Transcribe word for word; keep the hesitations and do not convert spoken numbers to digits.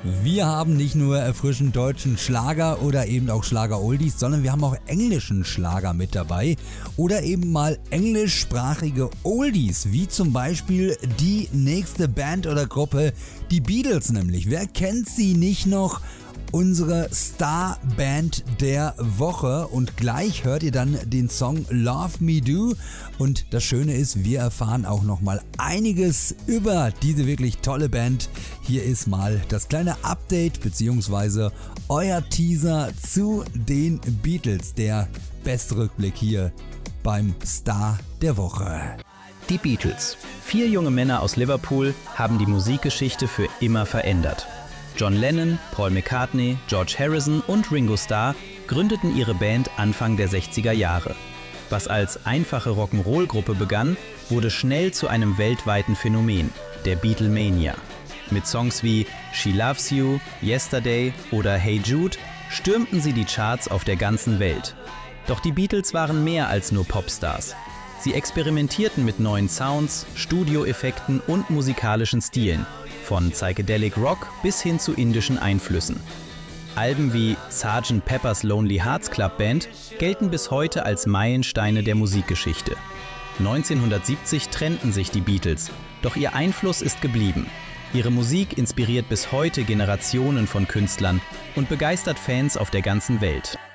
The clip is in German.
Wir haben nicht nur erfrischend deutschen Schlager oder eben auch Schlager-Oldies, sondern wir haben auch englischen Schlager mit dabei oder eben mal englischsprachige Oldies, wie zum Beispiel die nächste Band oder Gruppe, die Beatles nämlich. Wer kennt sie nicht noch? Unsere Starband der Woche, und gleich hört ihr dann den Song Love Me Do, und das Schöne ist, wir erfahren auch nochmal einiges über diese wirklich tolle Band. Hier ist mal das kleine Update bzw. euer Teaser zu den Beatles, der beste Rückblick hier beim Star der Woche. Die Beatles. Vier junge Männer aus Liverpool haben die Musikgeschichte für immer verändert. John Lennon, Paul McCartney, George Harrison und Ringo Starr gründeten ihre Band Anfang der sechziger Jahre. Was als einfache Rock'n'Roll-Gruppe begann, wurde schnell zu einem weltweiten Phänomen, der Beatlemania. Mit Songs wie She Loves You, Yesterday oder Hey Jude stürmten sie die Charts auf der ganzen Welt. Doch die Beatles waren mehr als nur Popstars. Sie experimentierten mit neuen Sounds, Studioeffekten und musikalischen Stilen, von Psychedelic Rock bis hin zu indischen Einflüssen. Alben wie Sergeant Pepper's Lonely Hearts Club Band gelten bis heute als Meilensteine der Musikgeschichte. neunzehnhundertsiebzig trennten sich die Beatles, doch ihr Einfluss ist geblieben. Ihre Musik inspiriert bis heute Generationen von Künstlern und begeistert Fans auf der ganzen Welt.